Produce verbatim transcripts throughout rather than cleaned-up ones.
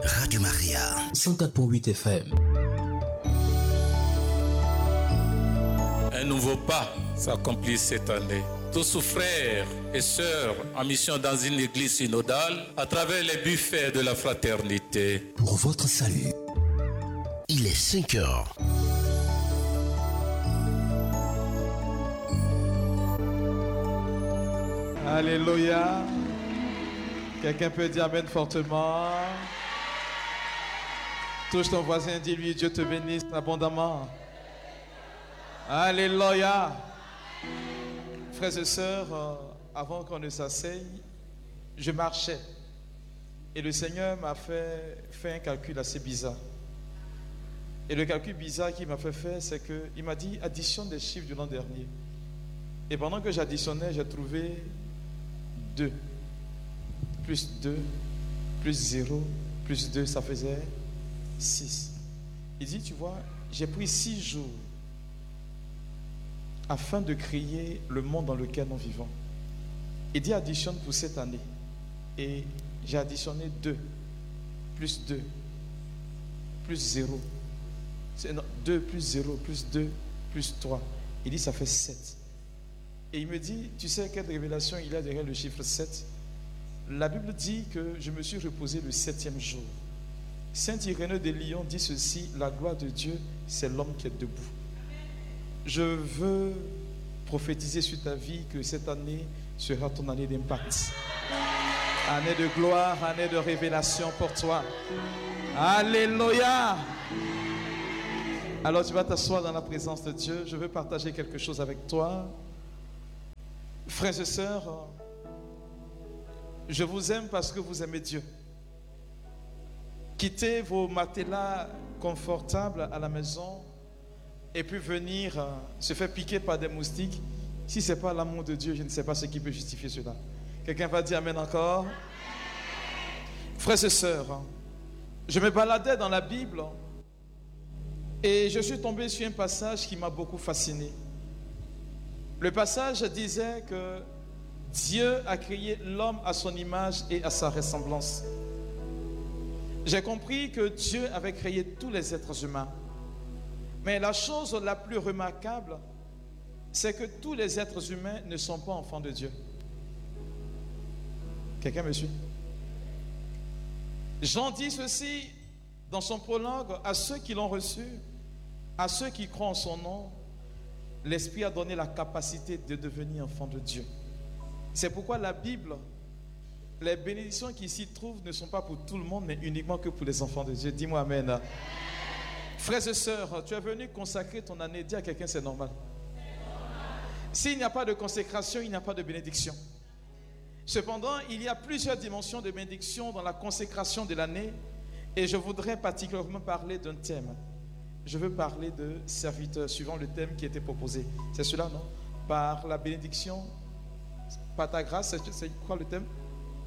Radio Maria, cent quatre virgule huit F M. Un nouveau pas s'accomplit cette année. Tous frères et sœurs en mission dans une église synodale à travers les buffets de la fraternité. Pour votre salut, il est cinq heures. Alléluia. Quelqu'un peut dire amen fortement. Touche ton voisin, dis-lui Dieu te bénisse abondamment. Alléluia. Frères et sœurs, euh, avant qu'on ne s'asseye, je marchais. Et le Seigneur m'a fait, fait un calcul assez bizarre. Et le calcul bizarre qu'il m'a fait faire, c'est qu'il m'a dit additionne des chiffres du l'an dernier. Et pendant que j'additionnais, j'ai trouvé deux. Plus deux, plus zéro, plus deux, ça faisait six. Il dit, tu vois, j'ai pris six jours afin de créer le monde dans lequel nous vivons. Il dit additionne pour cette année. Et j'ai additionné deux, plus deux, plus zéro. C'est, non, deux plus zéro, plus deux, plus trois. Il dit ça fait sept. Et il me dit, tu sais quelle révélation il y a derrière le chiffre sept? La Bible dit que je me suis reposé le septième jour. Saint Irénée de Lyon dit ceci, la gloire de Dieu, c'est l'homme qui est debout. Je veux prophétiser sur ta vie que cette année sera ton année d'impact. Année de gloire, année de révélation pour toi. Alléluia. Alors tu vas t'asseoir dans la présence de Dieu. Je veux partager quelque chose avec toi. Frères et sœurs, je vous aime parce que vous aimez Dieu. Quittez vos matelas confortables à la maison et puis venir euh, se faire piquer par des moustiques. Si ce n'est pas l'amour de Dieu, je ne sais pas ce qui peut justifier cela. Quelqu'un va dire amen encore? Frères et sœurs, je me baladais dans la Bible et je suis tombé sur un passage qui m'a beaucoup fasciné. Le passage disait que Dieu a créé l'homme à son image et à sa ressemblance. J'ai compris que Dieu avait créé tous les êtres humains. Mais la chose la plus remarquable, c'est que tous les êtres humains ne sont pas enfants de Dieu. Quelqu'un me suit? Jean dit ceci dans son prologue, à ceux qui l'ont reçu, à ceux qui croient en son nom, l'Esprit a donné la capacité de devenir enfant de Dieu. C'est pourquoi la Bible, les bénédictions qui s'y trouvent ne sont pas pour tout le monde, mais uniquement que pour les enfants de Dieu. Dis-moi amen. Frères et sœurs, tu es venu consacrer ton année. Dis à quelqu'un, c'est normal. S'il n'y a pas de consécration, il n'y a pas de bénédiction. Cependant, il y a plusieurs dimensions de bénédiction dans la consécration de l'année. Et je voudrais particulièrement parler d'un thème. Je veux parler de serviteurs, suivant le thème qui était proposé. C'est cela, non? Par la bénédiction, par ta grâce, c'est, c'est quoi le thème?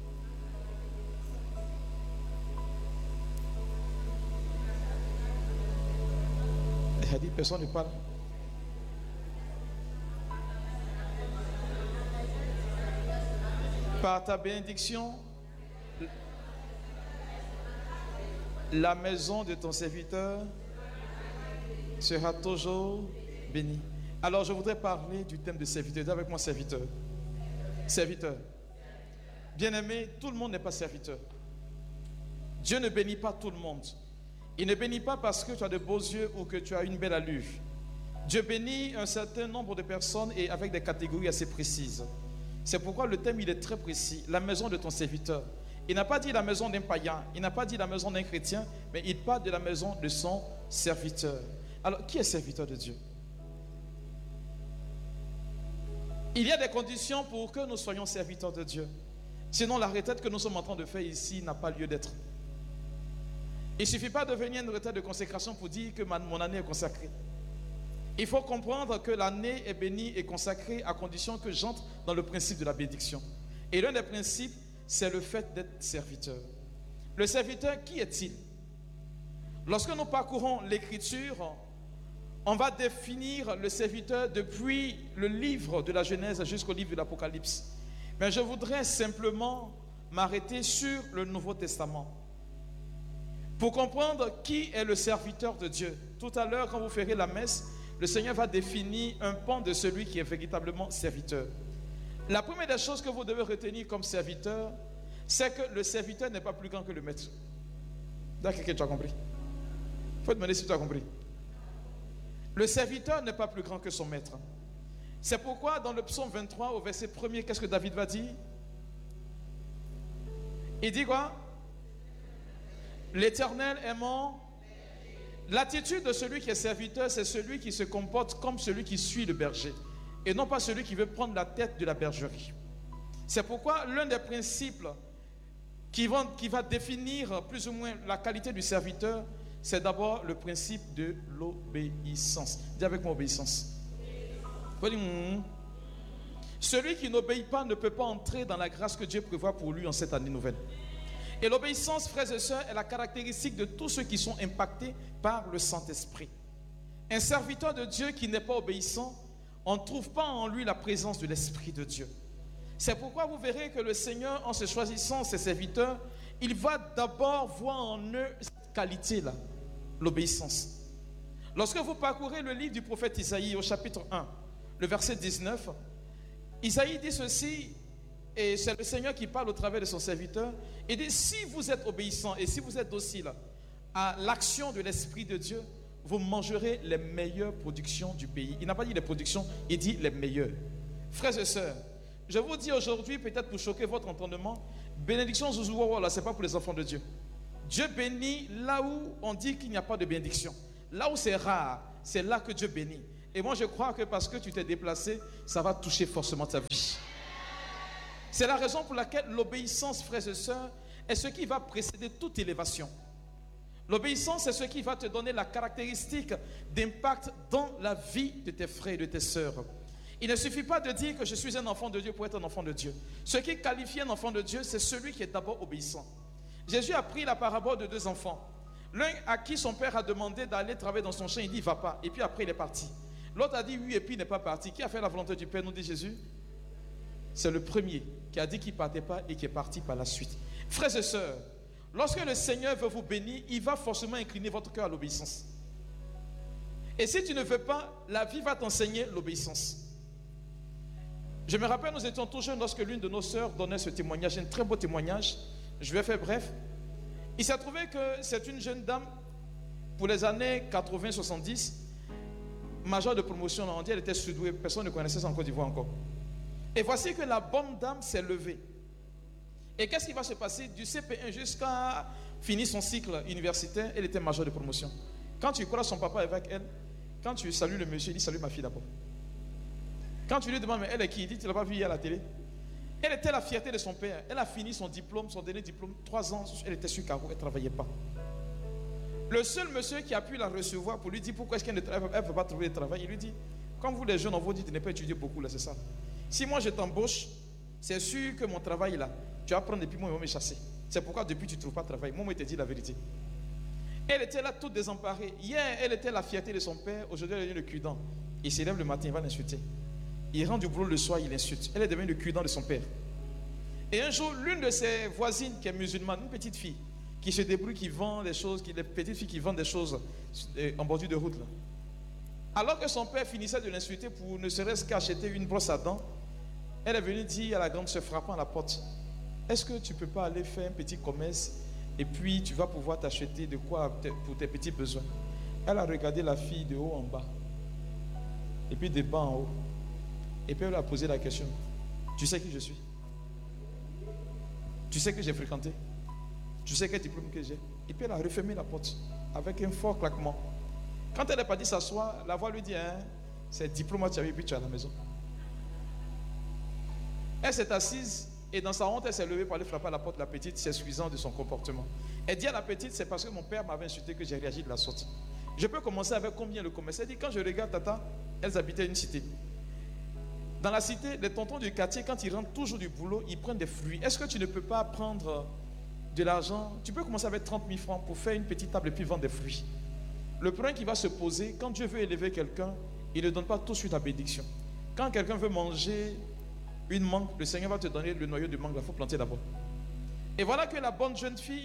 Il a dit, personne ne parle. Par ta bénédiction, la maison de ton serviteur sera toujours bénie. Alors je voudrais parler du thème de serviteur. Dis avec moi serviteur. Serviteur. Bien-aimé, tout le monde n'est pas serviteur. Dieu ne bénit pas tout le monde. Il ne bénit pas parce que tu as de beaux yeux ou que tu as une belle allure. Dieu bénit un certain nombre de personnes et avec des catégories assez précises. C'est pourquoi le thème il est très précis. La maison de ton serviteur. Il n'a pas dit la maison d'un païen. Il n'a pas dit la maison d'un chrétien. Mais il parle de la maison de son serviteur. Alors, qui est serviteur de Dieu? Il y a des conditions pour que nous soyons serviteurs de Dieu. Sinon, la retraite que nous sommes en train de faire ici n'a pas lieu d'être. Il ne suffit pas de venir à une retraite de consécration pour dire que ma, mon année est consacrée. Il faut comprendre que l'année est bénie et consacrée à condition que j'entre dans le principe de la bénédiction. Et l'un des principes, c'est le fait d'être serviteur. Le serviteur, qui est-il? Lorsque nous parcourons l'Écriture, on va définir le serviteur depuis le livre de la Genèse jusqu'au livre de l'Apocalypse. Mais je voudrais simplement m'arrêter sur le Nouveau Testament. Pour comprendre qui est le serviteur de Dieu. Tout à l'heure, quand vous ferez la messe, le Seigneur va définir un pan de celui qui est véritablement serviteur. La première des choses que vous devez retenir comme serviteur, c'est que le serviteur n'est pas plus grand que le maître. D'accord, quelqu'un, tu as compris? Il faut te demander si tu as compris. Le serviteur n'est pas plus grand que son maître. C'est pourquoi dans le psaume vingt-trois, au verset premier, qu'est-ce que David va dire? Il dit quoi? L'Éternel est mon... L'attitude de celui qui est serviteur, c'est celui qui se comporte comme celui qui suit le berger, et non pas celui qui veut prendre la tête de la bergerie. C'est pourquoi l'un des principes qui va, qui va définir plus ou moins la qualité du serviteur, c'est d'abord le principe de l'obéissance. Dis avec moi obéissance. Faut dire, mm. Celui qui n'obéit pas ne peut pas entrer dans la grâce que Dieu prévoit pour lui en cette année nouvelle. Et l'obéissance, frères et sœurs, est la caractéristique de tous ceux qui sont impactés par le Saint-Esprit. Un serviteur de Dieu qui n'est pas obéissant, on ne trouve pas en lui la présence de l'Esprit de Dieu. C'est pourquoi vous verrez que le Seigneur, en se choisissant ses serviteurs, il va d'abord voir en eux cette qualité-là, l'obéissance. Lorsque vous parcourez le livre du prophète Isaïe au chapitre un, le verset dix-neuf, Isaïe dit ceci, et c'est le Seigneur qui parle au travers de son serviteur. Il dit, si vous êtes obéissant et si vous êtes docile à l'action de l'Esprit de Dieu, vous mangerez les meilleures productions du pays. Il n'a pas dit les productions, il dit les meilleures. Frères et sœurs, je vous dis aujourd'hui, peut-être pour choquer votre entendement, bénédiction Zouzouwa, là, ce n'est pas pour les enfants de Dieu. Dieu bénit là où on dit qu'il n'y a pas de bénédiction. Là où c'est rare, c'est là que Dieu bénit. Et moi, je crois que parce que tu t'es déplacé, ça va toucher forcément ta vie. C'est la raison pour laquelle l'obéissance, frères et sœurs, est ce qui va précéder toute élévation. L'obéissance est ce qui va te donner la caractéristique d'impact dans la vie de tes frères et de tes sœurs. Il ne suffit pas de dire que je suis un enfant de Dieu pour être un enfant de Dieu. Ce qui qualifie un enfant de Dieu, c'est celui qui est d'abord obéissant. Jésus a pris la parabole de deux enfants. L'un à qui son père a demandé d'aller travailler dans son champ, il dit « va pas ». Et puis après, il est parti. L'autre a dit « oui » et puis il n'est pas parti. Qui a fait la volonté du Père, nous dit Jésus? C'est le premier qui a dit qu'il ne partait pas et qui est parti par la suite. Frères et sœurs, lorsque le Seigneur veut vous bénir, il va forcément incliner votre cœur à l'obéissance. Et si tu ne veux pas, la vie va t'enseigner l'obéissance. Je me rappelle, nous étions tout jeunes lorsque l'une de nos sœurs donnait ce témoignage, un très beau témoignage. Je vais faire bref. Il s'est trouvé que c'est une jeune dame, pour les années quatre-vingts soixante-dix, majeure de promotion, on dit elle était surdouée, personne ne connaissait ça en Côte d'Ivoire encore. Et voici que la bonne dame s'est levée. Et qu'est-ce qui va se passer? Du C P un jusqu'à finir son cycle universitaire, elle était majeure de promotion. Quand tu crois son papa avec elle, quand tu salues le monsieur, il dit salut ma fille d'abord. Quand tu lui demandes, mais elle est qui? Il dit, tu ne l'as pas vu hier à la télé? Elle était la fierté de son père. Elle a fini son diplôme, son dernier diplôme, trois ans, elle était sur carreau, elle ne travaillait pas. Le seul monsieur qui a pu la recevoir pour lui dire pourquoi est-ce qu'elle ne veut pas trouver de travail, il lui dit, comme vous les jeunes, on vous dit de ne pas étudier beaucoup, là, c'est ça. Si moi je t'embauche, c'est sûr que mon travail là, tu vas prendre et puis moi, ils vont me chasser. C'est pourquoi depuis tu ne trouves pas de travail. Moi, moi, je te dis la vérité. Elle était là toute désemparée. Hier, elle était la fierté de son père. Aujourd'hui, elle est le cul-dent. Il se lève le matin, il va l'insulter. Il rentre du boulot le soir, il l'insulte. Elle est devenue le cul-dent de son père. Et un jour, l'une de ses voisines qui est musulmane, une petite fille, qui se débrouille, qui vend des choses, qui, les petites filles qui vendent des choses en bordure de route là. Alors que son père finissait de l'insulter pour ne serait-ce qu'acheter une brosse à dents, elle est venue dire à la grande se frappant à la porte, est-ce que tu ne peux pas aller faire un petit commerce et puis tu vas pouvoir t'acheter de quoi pour tes petits besoins? Elle a regardé la fille de haut en bas et puis de bas en haut. Et puis elle a posé la question, tu sais qui je suis? Tu sais que j'ai fréquenté? Tu sais quel diplôme que j'ai? Et puis elle a refermé la porte avec un fort claquement. Quand elle est partie s'asseoir, la voix lui dit, hein, c'est diplôme tu as eu et puis tu es à la maison. Elle s'est assise et dans sa honte, elle s'est levée pour aller frapper à la porte de la petite, s'excusant de son comportement. Elle dit à la petite, c'est parce que mon père m'avait insulté que j'ai réagi de la sorte. Je peux commencer avec combien le commerce? Elle dit, quand je regarde Tata, elles habitaient une cité. Dans la cité, les tontons du quartier, quand ils rentrent toujours du boulot, ils prennent des fruits. Est-ce que tu ne peux pas prendre de l'argent? Tu peux commencer avec trente mille francs pour faire une petite table et puis vendre des fruits. Le problème qui va se poser, quand Dieu veut élever quelqu'un, il ne donne pas tout de suite la bénédiction. Quand quelqu'un veut manger une mangue, le Seigneur va te donner le noyau de mangue, il faut planter d'abord. Et voilà que la bonne jeune fille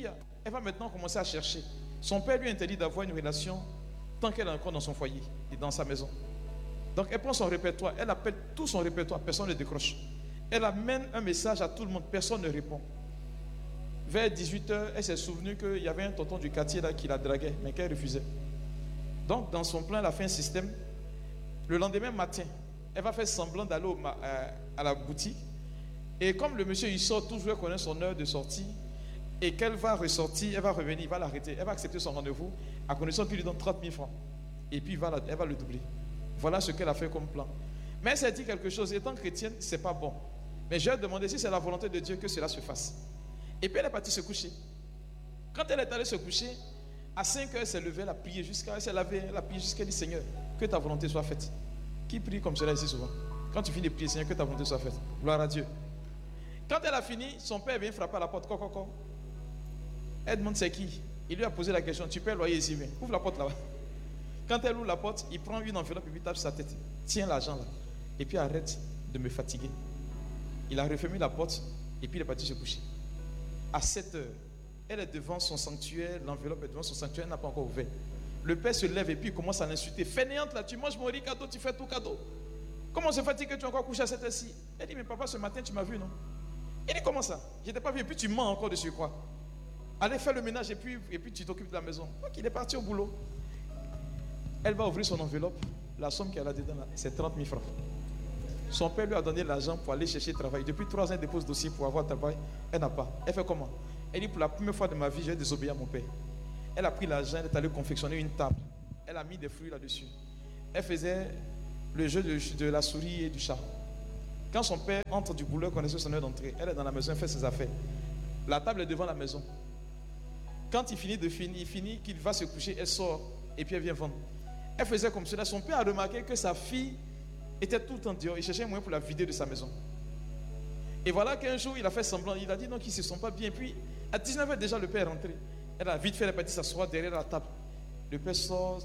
elle va maintenant commencer à chercher. Son père lui interdit d'avoir une relation tant qu'elle est encore dans son foyer et dans sa maison. Donc elle prend son répertoire, elle appelle tout son répertoire, personne ne décroche. Elle amène un message à tout le monde, personne ne répond. Vers dix-huit heures, elle s'est souvenue qu'il y avait un tonton du quartier là qui la draguait, mais qu'elle refusait. Donc dans son plan, elle a fait un système. Le lendemain matin, elle va faire semblant d'aller au, euh, à la boutique. Et comme le monsieur il sort toujours, elle connaît son heure de sortie. Et qu'elle va ressortir, elle va revenir, il va l'arrêter. Elle va accepter son rendez-vous à condition qu'il lui donne trente mille francs. Et puis il va la, elle va le doubler. Voilà ce qu'elle a fait comme plan. Mais elle s'est dit quelque chose. Étant chrétienne, c'est pas bon. Mais je vais demander si c'est la volonté de Dieu que cela se fasse. Et puis elle est partie se coucher. Quand elle est allée se coucher, à cinq heures, elle s'est levée, elle a prié jusqu'à, elle s'est lavée, elle a prié jusqu'à dire Seigneur, que ta volonté soit faite. Qui prie comme cela ici souvent? Quand tu finis de prier, Seigneur, que ta volonté soit faite. Gloire à Dieu. Quand elle a fini, son père vient frapper à la porte. Coco, coco. Elle demande c'est qui? Il lui a posé la question, tu peux loyer ici, viens. Ouvre la porte là-bas. Quand elle ouvre la porte, il prend une enveloppe et lui tape sur sa tête. Tiens l'argent là. Et puis arrête de me fatiguer. Il a refermé la porte et puis il est parti se coucher. À sept heures, elle est devant son sanctuaire, l'enveloppe est devant son sanctuaire, elle n'a pas encore ouvert. Le père se lève et puis il commence à l'insulter. Fainéante là, tu manges mon riz cadeau, tu fais tout cadeau. Comment se fait-il que tu es encore couché à cette heure-ci? Elle dit, mais papa, ce matin tu m'as vu, non? Il dit, comment ça? Je n'étais pas vu et puis tu mens encore dessus quoi? Allez faire le ménage et puis, et puis tu t'occupes de la maison. Donc il est parti au boulot. Elle va ouvrir son enveloppe. La somme qu'elle a dedans, c'est trente mille francs. Son père lui a donné l'argent pour aller chercher travail. Depuis trois ans, elle dépose dossier pour avoir travail. Elle n'a pas. Elle fait comment? Elle dit, pour la première fois de ma vie, j'ai désobéi à mon père. Elle a pris l'argent, elle est allée confectionner une table. Elle a mis des fruits là-dessus. Elle faisait le jeu de, de la souris et du chat. Quand son père entre du boulot, connaissait son heure d'entrée, elle est dans la maison, elle fait ses affaires. La table est devant la maison. Quand il finit de finir, il finit qu'il va se coucher, elle sort et puis elle vient vendre. Elle faisait comme cela. Son père a remarqué que sa fille était tout le temps dehors. Il cherchait un moyen pour la vider de sa maison. Et voilà qu'un jour, il a fait semblant. Il a dit non, qu'ils ne se sont pas bien. Puis, à dix-neuf heures, déjà, le père est rentré. Elle a vite fait, elle est partie s'asseoir derrière la table. Le père sort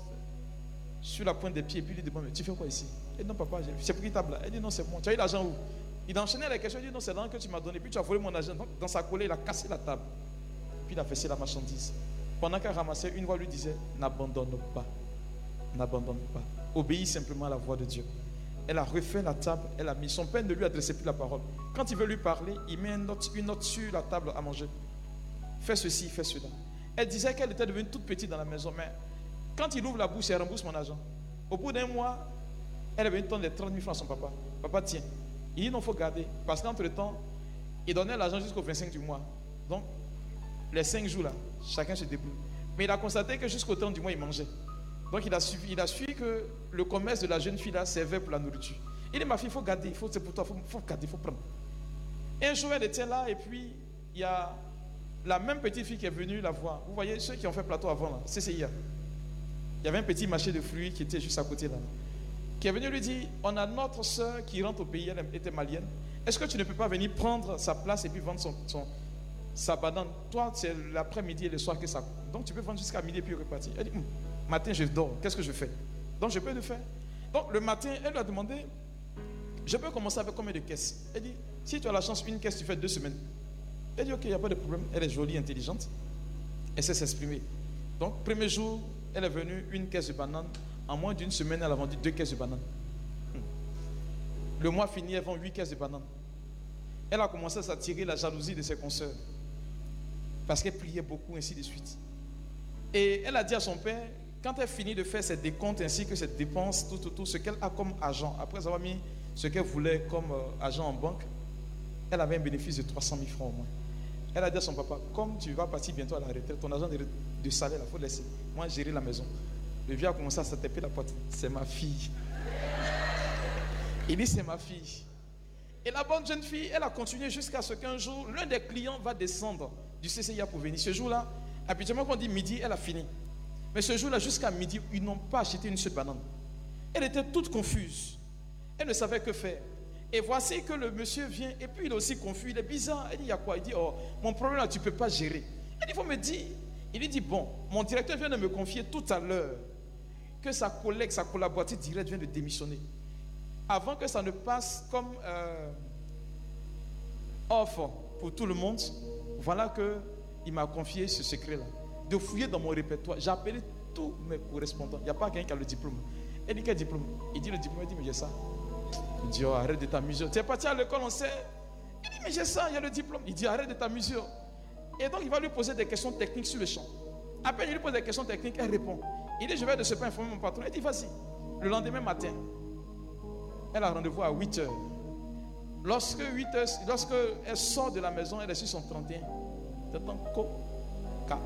sur la pointe des pieds et puis il lui demande, mais tu fais quoi ici? Elle dit non, papa, c'est pour qui table là? Elle dit non, c'est moi. Tu as eu l'argent où? Il a enchaîné la question. Il dit non, c'est l'argent que tu m'as donné. Puis tu as volé mon argent. Donc, dans sa colère, il a cassé la table. Puis il a versé la marchandise. Pendant qu'elle ramassait, une voix lui disait, n'abandonne pas. N'abandonne pas. Obéis simplement à la voix de Dieu. Elle a refait la table, elle a mis. Son père ne lui adressait plus la parole. Quand il veut lui parler, il met une note, une note sur la table à manger. Fais ceci, fais cela. Elle disait qu'elle était devenue toute petite dans la maison, mais quand il ouvre la bouche, elle rembourse mon argent. Au bout d'un mois, elle avait une tonne de trente mille francs à son papa. Papa, tiens. Il dit non, il faut garder. Parce qu'entre-temps, il donnait l'argent jusqu'au vingt-cinq du mois. Donc, les cinq jours là, chacun se débrouille. Mais il a constaté que jusqu'au trente du mois, il mangeait. Donc il a suivi, il a suivi que le commerce de la jeune fille là servait pour la nourriture. Il dit ma fille, il faut garder, il faut, c'est pour toi, il faut, faut garder, il faut prendre. Et un jour elle était là et puis il y a la même petite fille qui est venue la voir. Vous voyez ceux qui ont fait plateau avant là, C C I A. Il y avait un petit marché de fruits qui était juste à côté là. Qui est venu lui dire, on a notre soeur qui rentre au pays, elle était malienne. Est-ce que tu ne peux pas venir prendre sa place et puis vendre son, son sa banane? Toi c'est l'après-midi et le soir que ça. Donc tu peux vendre jusqu'à midi et puis repartir. Elle dit, hm. Matin, je dors. Qu'est-ce que je fais? Donc, je peux le faire. Donc, le matin, elle lui a demandé, je peux commencer avec combien de caisses? Elle dit, si tu as la chance, une caisse, tu fais deux semaines. Elle dit, ok, il n'y a pas de problème. Elle est jolie, intelligente. Elle sait s'exprimer. Donc, premier jour, elle est venue, une caisse de bananes. En moins d'une semaine, elle a vendu deux caisses de bananes. Le mois fini, elle vend huit caisses de bananes. Elle a commencé à s'attirer la jalousie de ses consoeurs. Parce qu'elle priait beaucoup, ainsi de suite. Et elle a dit à son père, quand elle finit de faire ses décomptes ainsi que ses dépenses, tout, tout, tout, ce qu'elle a comme argent, après avoir mis ce qu'elle voulait comme euh, argent en banque, elle avait un bénéfice de trois cent mille francs au moins. Elle a dit à son papa, comme tu vas partir bientôt à la retraite, ton argent de, de salaire, il faut laisser. Moi, gérer la maison. Le vieux a commencé à se taper la porte. C'est ma fille. Il dit, c'est ma fille. Et la bonne jeune fille, elle a continué jusqu'à ce qu'un jour, l'un des clients va descendre du C C I A pour venir. Ce jour-là, habituellement, quand on dit midi, elle a fini. Mais ce jour-là, jusqu'à midi, ils n'ont pas acheté une seule banane. Elle était toute confuse. Elle ne savait que faire. Et voici que le monsieur vient, et puis il est aussi confus. Il est bizarre. Elle dit, il y a quoi? Il dit, oh, mon problème là, tu ne peux pas gérer. Elle dit, il faut me dire. Il lui dit, bon, mon directeur vient de me confier tout à l'heure que sa collègue, sa collaboratrice directe vient de démissionner. Avant que ça ne passe comme euh, offre pour tout le monde, voilà que il m'a confié ce secret-là. De fouiller dans mon répertoire. J'ai appelé tous mes correspondants. Il n'y a pas quelqu'un qui a le diplôme. Elle dit quel diplôme? Il dit le diplôme. Il dit mais j'ai ça. Il dit oh, arrête de t'amuser. Tu es parti à l'école, on sait. Il dit mais j'ai ça, il y a le diplôme. Il dit arrête de t'amuser. Et donc il va lui poser des questions techniques sur le champ. Après il lui pose des questions techniques, elle répond. Il dit je vais de ce pas informer mon patron. Elle dit vas-y. Le lendemain matin, elle a rendez-vous à huit heures. Lorsque huit heures, lorsque elle sort de la maison, elle est sur son trente et un. T'entends coca,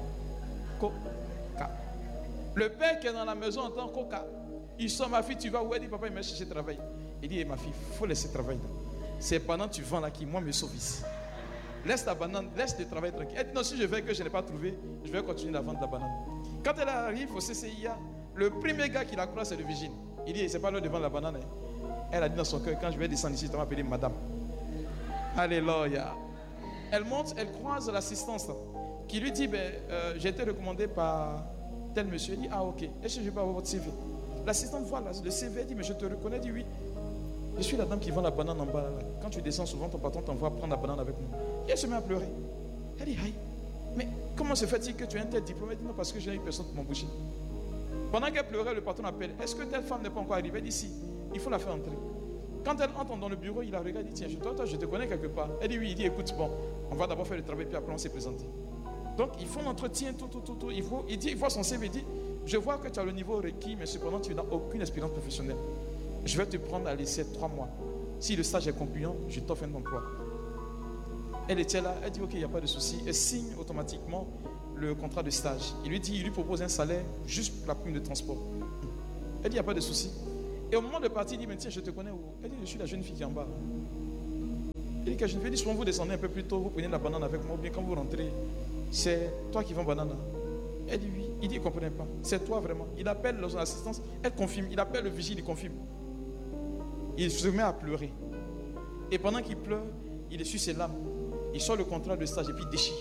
coca. Le père qui est dans la maison entend coca. Il sort, ma fille, tu vas où? Elle dit papa, il m'a cherché travail. Il dit ma fille, il faut laisser travailler. C'est pendant que tu vends là qui moi me sauve ici. Laisse ta banane, laisse le travail tranquille. Elle dit non, si je vais que je n'ai pas trouvé, je vais continuer à vendre la banane. Quand elle arrive au C C I A, le premier gars qui la croise, c'est le vigile. Il dit c'est pas l'heure de vendre la banane. Hein. Elle a dit dans son cœur, quand je vais descendre ici, tu vas m'appeler madame. Alléluia. Elle monte, elle croise l'assistance qui lui dit ben, euh, j'ai été recommandé par tel monsieur. Il dit ah ok, est-ce que je peux avoir votre C V? L'assistante voit le C V, elle dit mais je te reconnais. Elle dit oui. Je suis la dame qui vend la banane en bas. Là. Quand tu descends souvent, ton patron t'envoie prendre la banane avec moi. Et elle se met à pleurer. Elle dit aïe, mais comment se fait-il que tu as un tel diplôme? Elle dit non, parce que j'ai eu personne pour m'embaucher. Pendant qu'elle pleurait, le patron appelle. Est-ce que telle femme n'est pas encore arrivée? Elle dit si, il faut la faire entrer. Quand elle entre dans le bureau, il la regarde, il dit tiens, toi, toi, je te connais quelque part. Elle dit oui, il dit écoute, bon, on va d'abord faire le travail, puis après on s'est présenté. Donc il faut l'entretien, tout, tout, tout, tout. Il, faut, il dit, il voit son C V, il dit je vois que tu as le niveau requis, mais cependant tu n'as aucune expérience professionnelle. Je vais te prendre à l'essai trois mois. Si le stage est concluant, je t'offre un emploi. Elle était là, elle dit ok, il n'y a pas de souci. Elle signe automatiquement le contrat de stage. Il lui dit, il lui propose un salaire juste pour la prime de transport. Elle dit il n'y a pas de souci. Et au moment de partir, il dit mais tiens, je te connais où? Elle dit je suis la jeune fille qui est en bas. Elle dit que je ne dis souvent vous descendez un peu plus tôt, vous prenez la banane avec moi, ou bien quand vous rentrez, c'est toi qui vends banane. Elle dit oui. Il dit il ne comprenait pas. C'est toi vraiment. Il appelle son assistance, elle confirme. Il appelle le vigile, il confirme. Il se met à pleurer. Et pendant qu'il pleure, il essuie ses larmes. Il sort le contrat de stage et puis il déchire.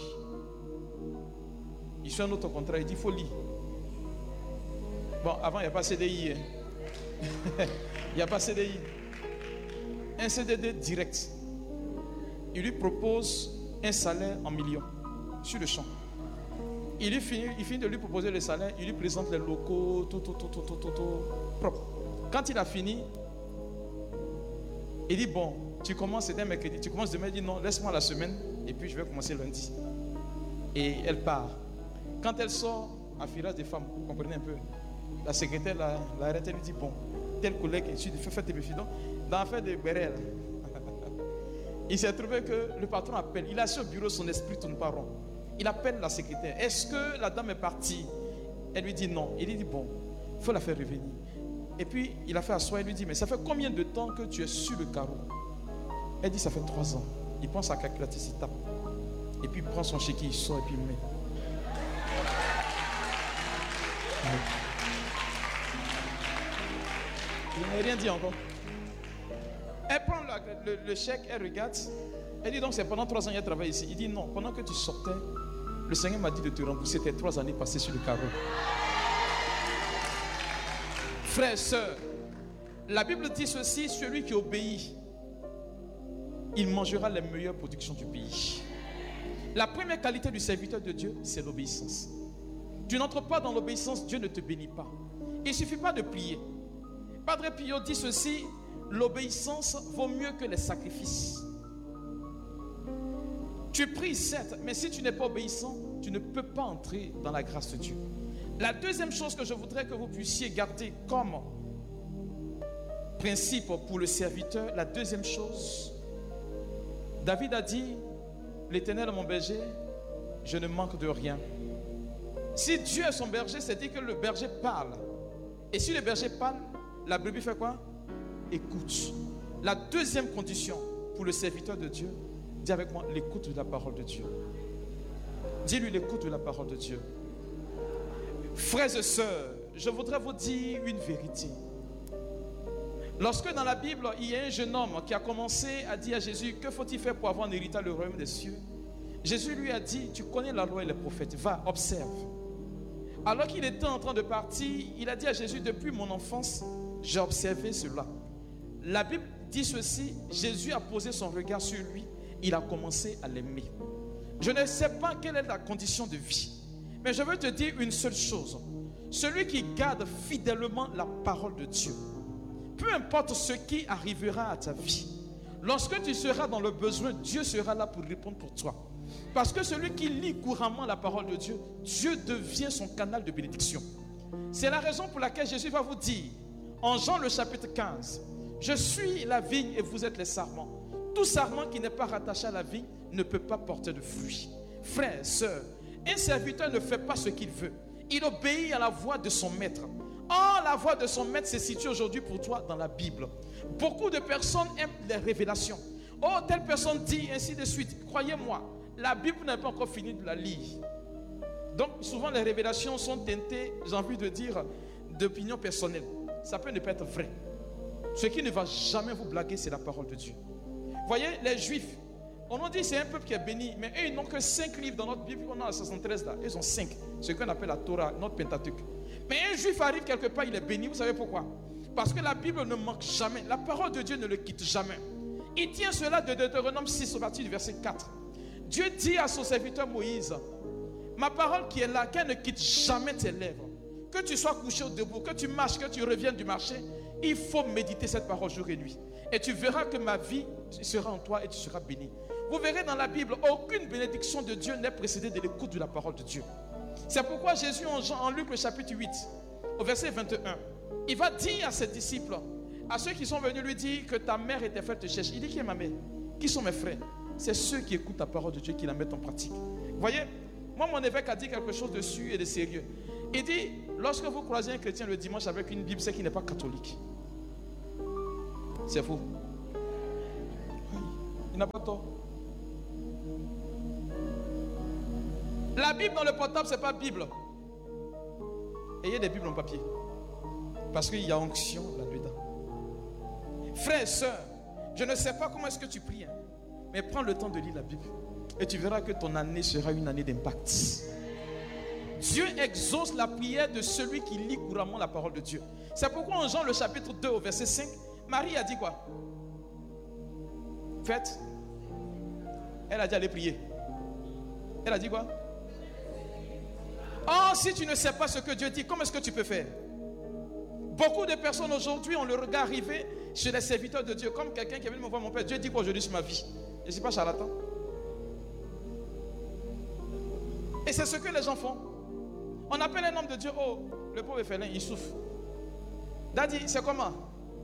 Il sort un autre contrat, il dit il faut lire. Bon, avant il n'y a pas C D I. Hein. Il n'y a pas C D I. Un C D D direct. Il lui propose un salaire en millions sur le champ. Il, lui finit, il finit de lui proposer le salaire, il lui présente les locaux, tout, tout, tout, tout, tout, tout, tout, propre. Quand il a fini, il dit bon, tu commences, c'est un mercredi, tu commences demain, il dit non, laisse-moi la semaine, et puis je vais commencer lundi. Et elle part. Quand elle sort, à filage des femmes, vous comprenez un peu, la secrétaire l'arrête, elle lui dit bon, tel collègue, je suis fait tes méfiants. Dans l'affaire de Bérel, il s'est trouvé que le patron appelle, il a sur le bureau, son esprit tourne pas rond. Il appelle la secrétaire. Est-ce que la dame est partie? Elle lui dit non. Il lui dit bon, il faut la faire revenir. Et puis il a fait asseoir. Il lui dit mais ça fait combien de temps que tu es sur le carreau? Elle dit ça fait trois ans. Il prend sa calculatrice, il tape. Et puis il prend son chéquier, il sort et puis il met. Il n'a rien dit encore. Elle prend la, le, le chèque, elle regarde. Elle dit donc c'est pendant trois ans qu'il a travaillé ici. Il dit non, pendant que tu sortais, le Seigneur m'a dit de te rembourser tes trois années passées sur le carreau. Frères et sœurs, la Bible dit ceci, celui qui obéit, il mangera les meilleures productions du pays. La première qualité du serviteur de Dieu, c'est l'obéissance. Tu n'entres pas dans l'obéissance, Dieu ne te bénit pas. Il ne suffit pas de prier. Padre Pio dit ceci, l'obéissance vaut mieux que les sacrifices. Tu pries certes, mais si tu n'es pas obéissant, tu ne peux pas entrer dans la grâce de Dieu. La deuxième chose que je voudrais que vous puissiez garder comme principe pour le serviteur, la deuxième chose, David a dit, l'Éternel est mon berger, je ne manque de rien. Si Dieu est son berger, c'est dire que le berger parle. Et si le berger parle, la brebis fait quoi? Écoute. La deuxième condition pour le serviteur de Dieu, dis avec moi, l'écoute de la parole de Dieu. Dis-lui l'écoute de la parole de Dieu. Frères et sœurs, je voudrais vous dire une vérité. Lorsque dans la Bible, il y a un jeune homme qui a commencé à dire à Jésus, que faut-il faire pour avoir en héritage le royaume des cieux? Jésus lui a dit, tu connais la loi et les prophètes, va, observe. Alors qu'il était en train de partir, il a dit à Jésus, depuis mon enfance, j'ai observé cela. La Bible dit ceci, Jésus a posé son regard sur lui, il a commencé à l'aimer. Je ne sais pas quelle est la condition de vie, mais je veux te dire une seule chose. Celui qui garde fidèlement la parole de Dieu, peu importe ce qui arrivera à ta vie, lorsque tu seras dans le besoin, Dieu sera là pour répondre pour toi. Parce que celui qui lit couramment la parole de Dieu, Dieu devient son canal de bénédiction. C'est la raison pour laquelle Jésus va vous dire, en Jean le chapitre quinze, je suis la vigne et vous êtes les sarments. Tout sarment qui n'est pas rattaché à la vigne ne peut pas porter de fruits. Frères, sœurs, un serviteur ne fait pas ce qu'il veut. Il obéit à la voix de son maître. Or, la voix de son maître se situe aujourd'hui pour toi dans la Bible. Beaucoup de personnes aiment les révélations. Oh, telle personne dit ainsi de suite. Croyez-moi, la Bible n'a pas encore fini de la lire. Donc, souvent, les révélations sont teintées, j'ai envie de dire, d'opinion personnelle. Ça peut ne pas être vrai. Ce qui ne va jamais vous blaguer, c'est la parole de Dieu. Voyez, les Juifs, on nous dit c'est un peuple qui est béni, mais eux, ils n'ont que cinq livres dans notre Bible. On a soixante-treize là, ils ont cinq. Ce qu'on appelle la Torah, notre Pentateuque. Mais un Juif arrive quelque part, il est béni. Vous savez pourquoi? Parce que la Bible ne manque jamais. La parole de Dieu ne le quitte jamais. Il tient cela de Deutéronome six, au partir du verset quatre. Dieu dit à son serviteur Moïse, ma parole qui est là, qu'elle ne quitte jamais tes lèvres. Que tu sois couché ou debout, que tu marches, que tu reviennes du marché, il faut méditer cette parole jour et nuit. Et tu verras que ma vie sera en toi et tu seras béni. Vous verrez dans la Bible, aucune bénédiction de Dieu n'est précédée de l'écoute de la parole de Dieu. C'est pourquoi Jésus, en, Jean, en Luc le chapitre huit, au verset vingt et un, il va dire à ses disciples, à ceux qui sont venus lui dire que ta mère et tes frères te cherchent. Il dit, qui est ma mère? Qui sont mes frères? C'est ceux qui écoutent la parole de Dieu, qui la mettent en pratique. Vous voyez, moi mon évêque a dit quelque chose de sûr et de sérieux. Il dit, lorsque vous croisez un chrétien le dimanche avec une Bible, c'est qu'il n'est pas catholique. C'est faux. Il n'a pas tort. La Bible dans le portable, ce n'est pas Bible. Ayez des Bibles en papier. Parce qu'il y a onction là-dedans. Frères et sœurs, je ne sais pas comment est-ce que tu pries, hein, mais prends le temps de lire la Bible. Et tu verras que ton année sera une année d'impact. Dieu exauce la prière de celui qui lit couramment la parole de Dieu. C'est pourquoi en Jean le chapitre deux au verset cinq, Marie a dit quoi? Faites. Elle a dit allez prier. Elle a dit quoi? Oh, si tu ne sais pas ce que Dieu dit, comment est-ce que tu peux faire? Beaucoup de personnes aujourd'hui ont le regard arrivé chez les serviteurs de Dieu, comme quelqu'un qui est venu me voir, mon père, Dieu dit quoi aujourd'hui sur ma vie? Je ne suis pas charlatan. Et c'est ce que les gens font. On appelle un homme de Dieu, oh, le pauvre félin, il souffre. Daddy, c'est comment?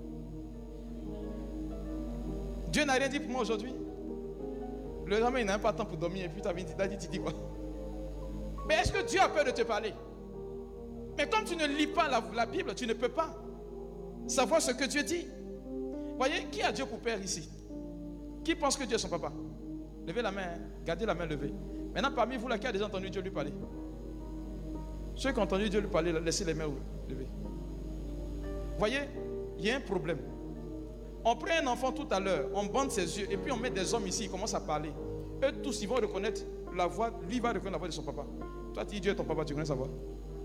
Dieu n'a rien dit pour moi aujourd'hui. Le homme, il n'a même pas de temps pour dormir. Et puis tu as dit, Daddy, tu dis quoi? Mais est-ce que Dieu a peur de te parler? Mais comme tu ne lis pas la, la Bible, tu ne peux pas savoir ce que Dieu dit. Voyez, qui a Dieu pour père ici? Qui pense que Dieu est son papa? Levez la main, hein? Gardez la main levée. Maintenant, parmi vous, là, qui a déjà entendu Dieu lui parler? Ceux qui ont entendu Dieu lui parler, laissez les mains levées. Voyez, il y a un problème. On prend un enfant tout à l'heure, on bande ses yeux, et puis on met des hommes ici, ils commencent à parler. Eux tous, ils vont reconnaître la voix, lui va reconnaître la voix de son papa. Toi, tu dis Dieu est ton papa, tu connais sa voix?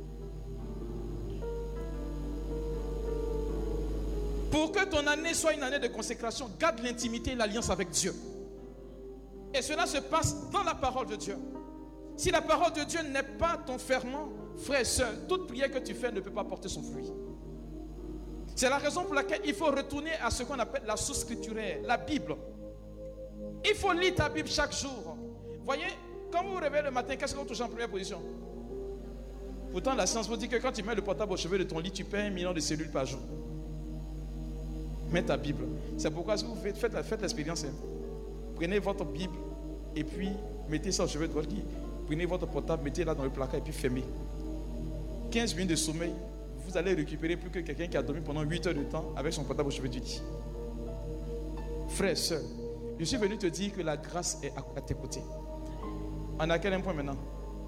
Pour que ton année soit une année de consécration, garde l'intimité et l'alliance avec Dieu. Et cela se passe dans la parole de Dieu. Si la parole de Dieu n'est pas ton ferment, frère et soeur, toute prière que tu fais ne peut pas porter son fruit. C'est la raison pour laquelle il faut retourner à ce qu'on appelle la source scripturaire, la Bible. Il faut lire ta Bible chaque jour. Voyez, quand vous vous réveillez le matin, qu'est-ce que vous touchez en première position? Pourtant, la science vous dit que quand tu mets le portable au chevet de ton lit, tu perds un million de cellules par jour. Mets ta Bible. C'est pourquoi si vous faites, faites, faites l'expérience. Hein. Prenez votre Bible et puis mettez ça au chevet de votre lit. Prenez votre portable, mettez-la dans le placard et puis fermez. quinze minutes de sommeil, vous allez récupérer plus que quelqu'un qui a dormi pendant huit heures de temps avec son portable au chevet du lit. Frère, soeur, je suis venu te dire que la grâce est à tes côtés. On a quel point maintenant?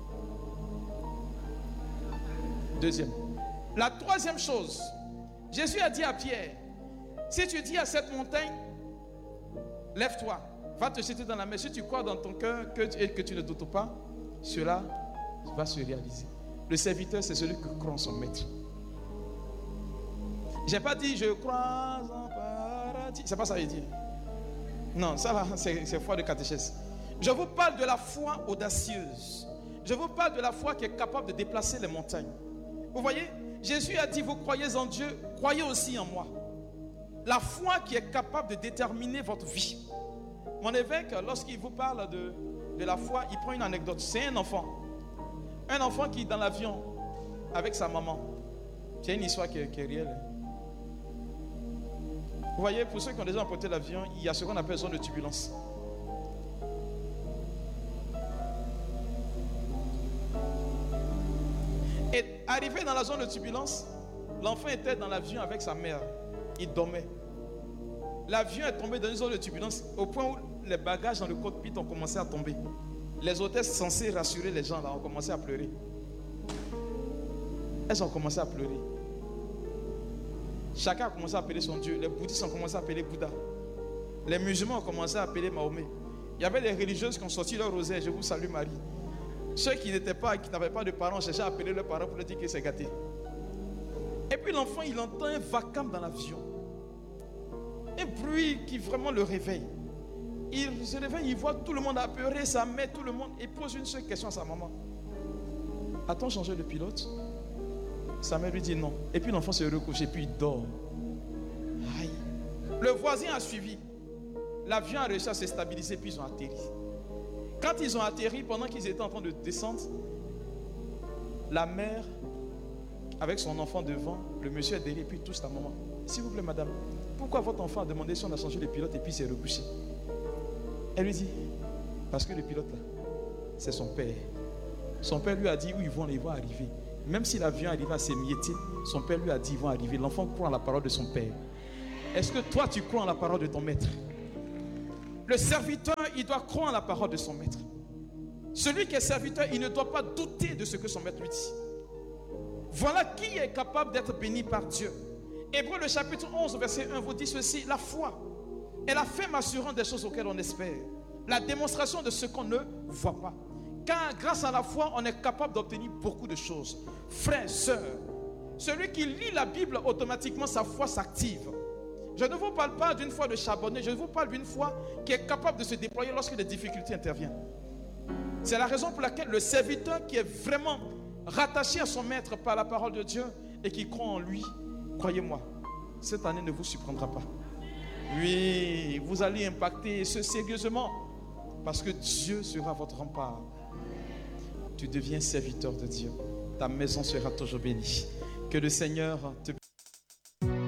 Deuxième. La troisième chose, Jésus a dit à Pierre, si tu dis à cette montagne, lève-toi, va te jeter dans la mer. Si tu crois dans ton cœur que, et que tu ne doutes pas, cela va se réaliser. Le serviteur, c'est celui qui croit en son maître. Je n'ai pas dit je crois en paradis. C'est pas ça qu'il dit. Non, ça là, c'est foi de catéchèse. Je vous parle de la foi audacieuse. Je vous parle de la foi qui est capable de déplacer les montagnes. Vous voyez, Jésus a dit, vous croyez en Dieu, croyez aussi en moi. La foi qui est capable de déterminer votre vie. Mon évêque, lorsqu'il vous parle de, de la foi, il prend une anecdote. C'est un enfant. Un enfant qui est dans l'avion avec sa maman. C'est une histoire qui est, qui est réelle. Vous voyez, pour ceux qui ont déjà emporté l'avion, il y a ce qu'on appelle zone de turbulence. Et arrivé dans la zone de turbulence, l'enfant était dans l'avion avec sa mère. Il dormait. L'avion est tombé dans une zone de turbulence au point où les bagages dans le cockpit ont commencé à tomber. Les hôtesses censées rassurer les gens là ont commencé à pleurer. Elles ont commencé à pleurer. Chacun a commencé à appeler son Dieu. Les bouddhistes ont commencé à appeler Bouddha. Les musulmans ont commencé à appeler Mahomet. Il y avait des religieuses qui ont sorti leur rosaire. Je vous salue Marie. Ceux qui n'étaient pas, qui n'avaient pas de parents, cherchaient à appeler leurs parents pour leur dire que c'est gâté. Et puis l'enfant, il entend un vacarme dans l'avion. Un bruit qui vraiment le réveille. Il se réveille, il voit tout le monde apeuré, sa mère, tout le monde, et pose une seule question à sa maman. A-t-on changé de pilote? Sa mère lui dit non. Et puis l'enfant se recouche et puis il dort. Aïe. Le voisin a suivi. L'avion a réussi à se stabiliser, puis ils ont atterri. Quand ils ont atterri, pendant qu'ils étaient en train de descendre, la mère, avec son enfant devant, le monsieur est derrière, et puis il touche sa maman. S'il vous plaît, madame, pourquoi votre enfant a demandé si on a changé de pilote et puis s'est recouché? Elle lui dit, parce que le pilote là, c'est son père. Son père lui a dit où ils vont, ils vont arriver. Même si l'avion arrive à s'émietter, son père lui a dit ils vont arriver. L'enfant croit en la parole de son père. Est-ce que toi tu crois en la parole de ton maître? Le serviteur, il doit croire en la parole de son maître. Celui qui est serviteur, il ne doit pas douter de ce que son maître lui dit. Voilà qui est capable d'être béni par Dieu. Hébreux le chapitre onze, verset un vous dit ceci, la foi est la ferme assurance des choses auxquelles on espère, la démonstration de ce qu'on ne voit pas. Car grâce à la foi, on est capable d'obtenir beaucoup de choses. Frères, sœurs, celui qui lit la Bible, automatiquement sa foi s'active. Je ne vous parle pas d'une foi de charbonner, je vous parle d'une foi qui est capable de se déployer lorsque les difficultés interviennent. C'est la raison pour laquelle le serviteur qui est vraiment rattaché à son maître par la parole de Dieu et qui croit en lui, croyez-moi, cette année ne vous surprendra pas. Oui, vous allez impacter ce sérieusement parce que Dieu sera votre rempart. Tu deviens serviteur de Dieu. Ta maison sera toujours bénie. Que le Seigneur te